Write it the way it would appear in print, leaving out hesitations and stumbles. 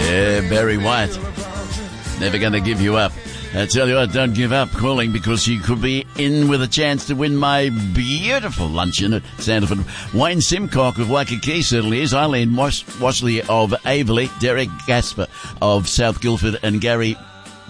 Yeah, Barry White. Never going to give you up. I tell you what, don't give up calling, because you could be in with a chance to win my beautiful luncheon at Sanderford. Wayne Simcock of Waikiki certainly is. Eileen Washley of Averley. Derek Gasper of South Guildford. And Gary